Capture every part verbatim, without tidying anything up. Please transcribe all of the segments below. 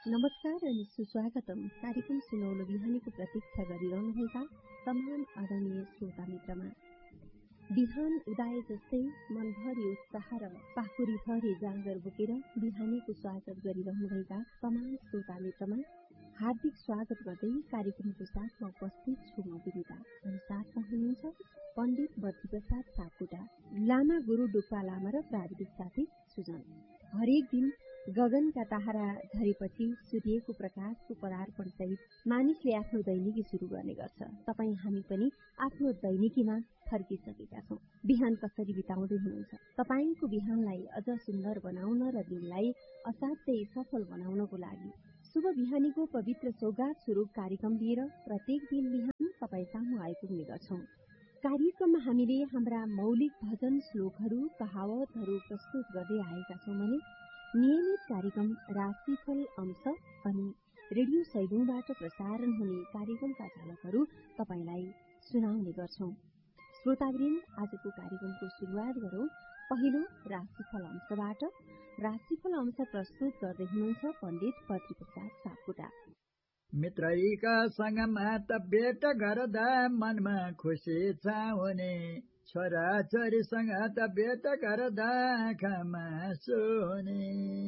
नमस्कार अनि सुस्वागतम। कार्यक्रम सुनौलो बिहानीको प्रतीक्षा गरिरहनुभएका तमाम आदरणीय श्रोता मित्रमा बिहान उदाय जस्तै मनभरि उत्साह र पाखुरी भरि जाँगर बोकेर बिहानीको स्वागत गरिरहनुभएका तमाम श्रोता मित्रमा हार्दिक स्वागत गर्दै कार्यक्रमको साथमा उपस्थित छु म विनिता अनि साथमा हुनुहुन्छ पण्डित बद्रीप्रसाद सापकोटा, लामा गुरु डुक्पा लामा र प्राविधिक साथी सुजन। हरेक दिन गगनका तारा झरेपछि सूर्यको प्रकाशको पदार्पण सहित मानिसले आफ्नो दैनिकी शुरू गर्ने गर्छ। तपाईँ हामी पनि आफ्नो दैनिकीमा फर्किसकेका छौं। बिहान कसरी बिताउँदै हुनुहुन्छ? तपाईंको बिहानलाई अझ सुन्दर बनाउन र दिनलाई असाध्यै सफल बनाउनको लागि शुभ बिहानीको पवित्र सौगात स्वरूप कार्यक्रम लिएर प्रत्येक दिन बिहान तपाईँ सामु आइपुग्ने गर्छौं। कार्यक्रममा हामीले हाम्रा मौलिक भजन श्लोकहरू कहावतहरू प्रस्तुत गर्दै आएका छौं भने नियमित कार्यक्रम राशिफल अंश अनि रेडियो सैलुङबाट प्रसारण हुने कार्यक्रमका झलकहरू तपाईलाई सुनाउने गर्छौं। श्रोतावृन्द, आजको कार्यक्रमको शुरूआत गरौं पहिलो राशिफल अंशबाट। राशिफल अंश प्रस्तुत गर्दै हुनुहुन्छ पण्डित बद्रीप्रसाद सापकोटा। मित्रैका सँगमा त भेट गर्दा मनमा खुसी छाउने, छोरा छोरीसँग त भेट गर्दा आँखामा सुने,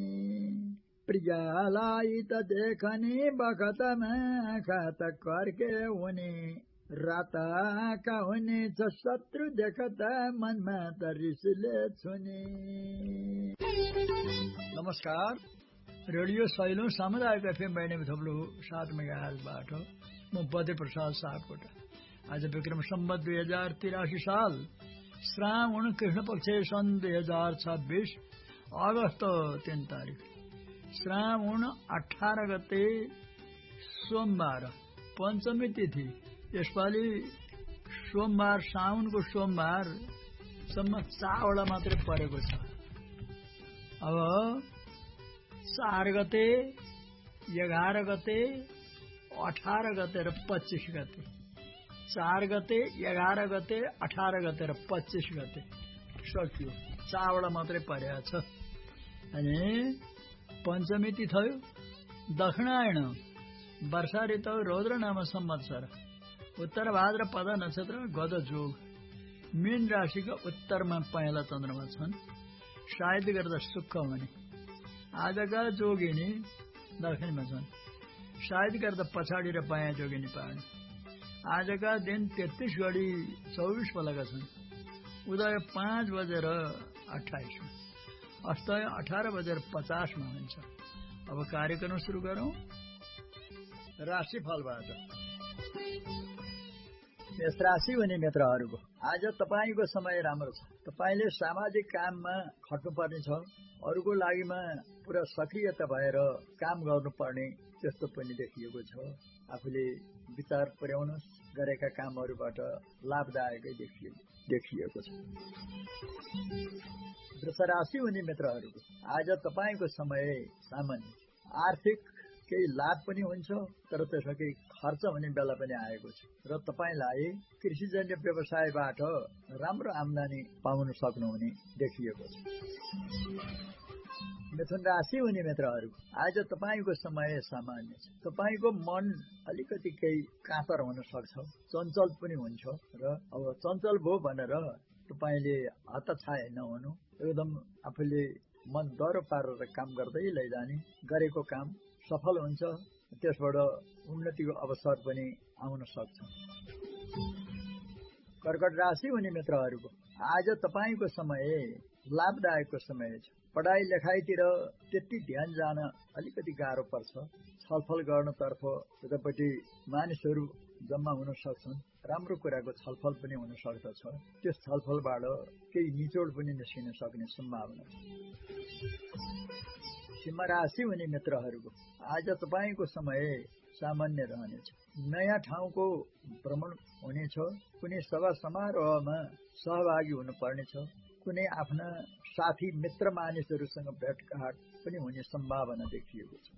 प्रियलाई त देखने बखतमा आँखा त कर्के हुने, रात आँखा हुने छ शत्रु देख्दा मनमा त रिसले छुने। नमस्कार, रेडियो सैलुङ सामुदायिक एफएम बैने थप्लो सात मेगाहर्जबाट म बद्रीप्रसाद सापकोटा। आज विक्रम सम्वत दुई हजार तिरासी साल श्रावण कृष्ण पक्ष सन् दुई हजार छब्बीस अगस्त तीन तारिक श्रावण अठारह गते सोमबार पञ्चमी तिथि। यसपालि सोमबार साउनको सोमबार सम्म चारवटा मात्रै परेको छ। अब चार गते, एघार गते, अठार गते र पच्चीस गते, चार गते, एघार गते, अठार गते र पच्चीस गते सकियो। चारवटा मात्रै परेको छ। अनि पञ्चमी तिथि दक्षिणायण वर्षा ऋतु रौद्र नाम संवत्सर, उत्तर भाद्र पद नक्षत्र गद जोग, मीन राशिका उत्तरमा पहेँला चन्द्रमा छन्। सायद गर्दा सुक्ख हुने। आजका जोगिनी दक्षिणमा छन्। सायद गर्दा पछाडि र बायाँ जोगिनी पाउने। आजका दिन तेत्तीस घडी चौबिस पलका छन्। उदय पाँच बजेर अठाइसमा, अस्तय अठार बजेर पचासमा हुन्छ। अब कार्यक्रम सुरु गरौं राशिफलबाट। यस राशि हुने मित्रहरूको आज तपाईको समय राम्रो छ। तपाईले सामाजिक काममा खट्नुपर्ने छ। अरूको लागिमा पुरा सक्रियता भएर काम गर्नुपर्ने त्यस्तो पनि देखिएको छ। आफूले विचार पुर्याउनुहोस्, गरेका कामहरूबाट लाभदायकै देखिएको छ। वृष राशि हुने मित्रहरूको आज तपाईको समय सामान्य। आर्थिक केही लाभ पनि हुन्छ, तर त्यसकै खर्च हुने बेला पनि आएको छ र तपाईलाई कृषिजन्य व्यवसायबाट राम्रो आम्दानी पाउन सक्नुहुने देखिएको छ। मिथुन राशि हुने मित्रहरू आज तपाईको समय सामान्य छ। तपाईको मन अलिकति केही कातर हुन सक्छ, चञ्चल पनि हुन्छ र अब चञ्चल भयो भनेर तपाईले हतछाय नहुनु। एकदम आफूले मन डरो पारेर काम गर्दै लैजाने। गरेको काम सफल हुन्छ, त्यसबाट उन्नतिको अवसर पनि आउन सक्छ। कर्कट राशि हुने मित्रहरूको आज तपाईको समय लाभदायकको समय छ। पढाइ लेखाइतिर त्यति ध्यान जान अलिकति गाह्रो पर्छ। छलफल गर्नतर्फ यतापट्टि मानिसहरू जम्मा हुन सक्छन्। राम्रो कुराको छलफल पनि हुन सक्दछ। त्यस छलफलबाट केही निचोड पनि निस्किन सक्ने सम्भावना छ। सिंह राशि हुने मित्रहरूको आज तपाईको समय सामान्य रहनेछ। नयाँ ठाउँको भ्रमण हुनेछ। कुनै सभा समारोहमा सहभागी हुनुपर्नेछ। कुनै आफ्ना साथी मित्र मानिसहरूसँग भेटघाट पनि हुने सम्भावना देखिएको छ।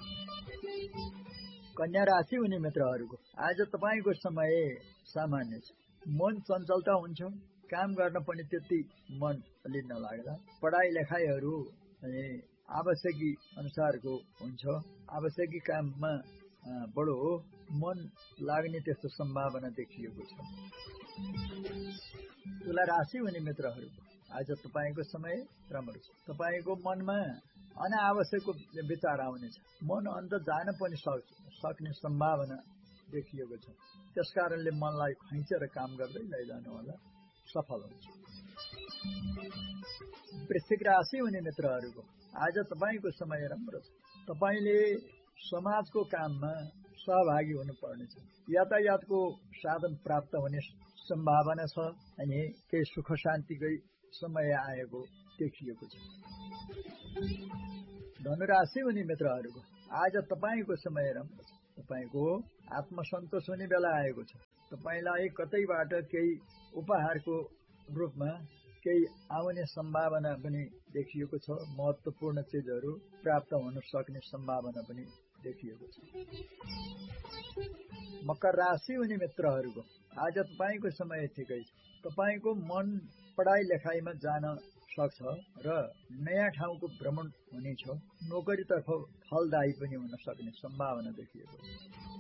कन्या राशि हुने मित्रहरूको आज तपाईको समय सामान्य छ। मन चञ्चलता हुन्छ। काम गर्न पनि त्यति मन अलि नलाग्ला। पढाइ लेखाइहरू अनि आवश्यकी अनुसारको हुन्छ। आवश्यकी काममा बडो मन लाग्ने त्यस्तो सम्भावना देखिएको छ। तुला राशि हुने मित्रहरूको आज तपाईको समय राम्रो छ। तपाईको मनमा अनावश्यकको विचार आउनेछ। मन अन्त जान पनि सक्ने सम्भावना देखिएको छ। त्यसकारणले मनलाई खैचेर काम गर्दै लैजानु होला, सफल हुन्छ। वृश्चिक राशि हुने मित्रहरूको आज तपाईको समय राम्रो छ। तपाईले समाजको काममा सहभागी हुनुपर्नेछ। यातायातको साधन प्राप्त हुने सम्भावना छ अनि केही सुख शान्तिकै समय आएको देखिएको छ। धनुराशि हुने मित्रहरूको आज तपाईको समय राम्रो छ। तपाईको आत्मसन्तोष हुने बेला आएको छ। तपाईलाई कतैबाट केही उपहारको रूपमा केही आउने सम्भावना पनि देखिएको छ। महत्त्वपूर्ण चीजहरू प्राप्त हुन सक्ने सम्भावना पनि देखिएको छ। मकर राशि हुने मित्रहरूको आज तपाईको समय ठिकै छ। तपाईको मन पढाइ लेखाइमा जान सक्छ र नयाँ ठाउँको भ्रमण हुनेछ। नोकरीतर्फ फलदायी पनि हुन सक्ने सम्भावना देखिएको छ।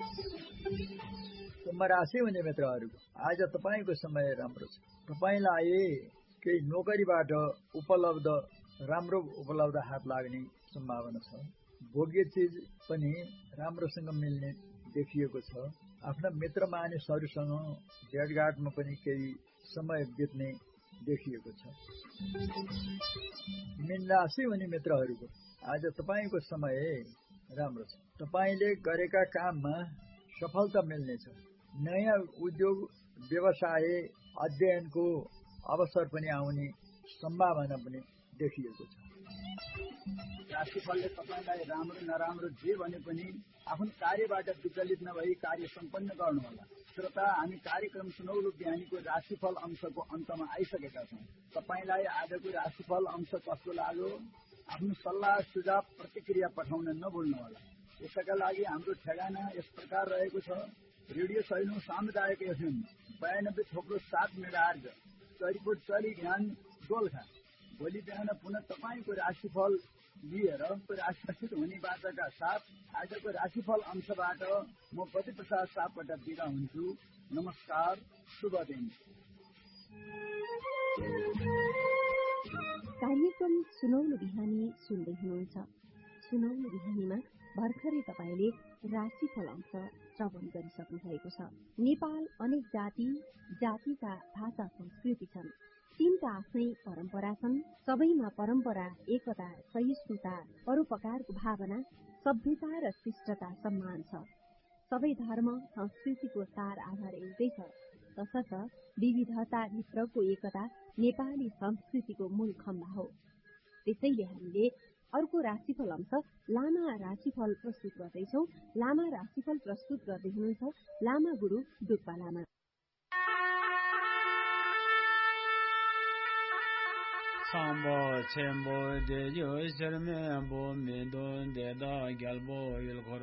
कुम्भ राशि हुने मित्रहरूको आज तपाईको समय राम्रो छ। तपाईलाई केही नोकरीबाट उपलब्ध राम्रो उपलब्ध हात लाग्ने सम्भावना छ। भोग्य चीज पनि राम्रोसँग मिल्ने देखिएको छ। आफ्ना मित्र मानिसहरूसँग भेटघाटमा पनि केही समय बित्ने देखिएको छ। मीन राशि हुने मित्रहरूको आज तपाईको समय राम्रो छ। तपाईले गरेका काममा सफलता मिल्नेछ। नयाँ उद्योग व्यवसाय अध्ययनको अवसर पनि आउने सम्भावना पनि देखिएको छ। राशिफलले तपाईलाई राम्रो नराम्रो जे भने पनि आफ्नो कार्यबाट विचलित नभई कार्य सम्पन्न गर्नुहोला। श्रोता, हामी कार्यक्रम सुनौलो बिहानीको राशिफल अंशको अन्तमा आइसकेका छौँ। तपाईलाई आजको राशिफल अंश कस्तो लाग्यो? आफ्नो सल्लाह सुझाव प्रतिक्रिया पठाउन नभुल्नुहोला। यसका लागि हाम्रो ठेगाना यस प्रकार रहेको छ। रेडियो सैलुङ सामुदायिक एफएम बयानब्बे थोप्लो सात मेगाहर्ज चरीपुर चली ध्यान दोलखा। भोलि बिहान पुनः तपाईँको राशिफल लिएर राशिफल हुने बाचाका साथ आजको राशिफल अंशबाट म बद्री प्रसाद सापकोटा बिदा हुन्छु। नमस्कार, शुभ दिन। कार्यक्रम सुनौलो बिहानी सुन्दै हुनुहुन्छ। सुनौलो बिहानीमा भर्खरै तपाईले राशिफल अंश श्रवण गरिसक्नु भएको छ। नेपाल अनेक जाति जातिका भाषा संस्कृति छन्। तीनका आफ्नै परम्परा छन्। सबैमा परम्परा, एकता, सहिष्णुता, परोपकारको भावना, सभ्यता र शिष्टता सम्मान छ। सबै धर्म संस्कृतिको सार आधार एउटै छ। तसर्थ विविधता भित्रको एकता नेपाली संस्कृतिको मूल खम्बा हो। त्यसैले हामीले अर्को राशिफल अंश लामा राशिफल प्रस्तुत गर्दैछौ। लामा राशिफल प्रस्तुत गर्दै हुनुहुन्छ लामा गुरु डुक्पा लामा। Sambo chenpo de yo sherme bo me do de da gyalbo yul